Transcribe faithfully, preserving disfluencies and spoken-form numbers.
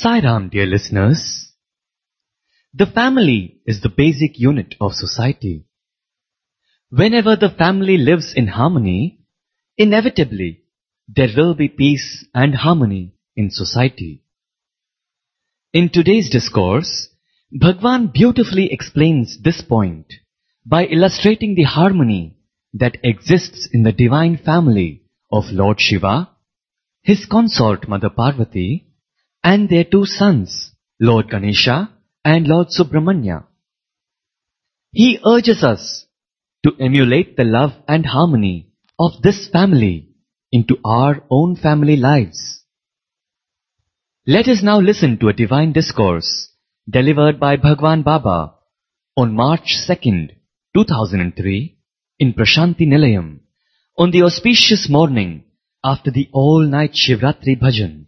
Sai Ram, dear listeners. The family is the basic unit of society. Whenever the family lives in harmony, inevitably there will be peace and harmony in society. In today's discourse, Bhagwan beautifully explains this point by illustrating the harmony that exists in the divine family of Lord Shiva, his consort Mother Parvati, and their two sons, Lord Ganesha and Lord Subramanya. He urges us to emulate the love and harmony of this family into our own family lives. Let us now listen to a divine discourse delivered by Bhagwan Baba on March second, two thousand three in Prashanti Nilayam on the auspicious morning after the all-night Shivratri Bhajan.